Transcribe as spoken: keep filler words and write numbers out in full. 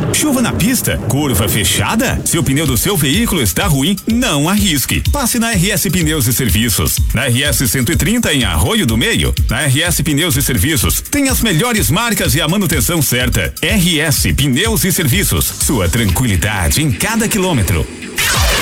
Chuva na pista? Curva fechada? Se o pneu do seu veículo está ruim, não arrisque. Passe na R S Pneus e Serviços. Na R S cento e trinta em Arroio do Meio. Na R S Pneus e Serviços tem as melhores marcas e a manutenção certa. R S Pneus e Serviços. Sua tranquilidade em cada quilômetro.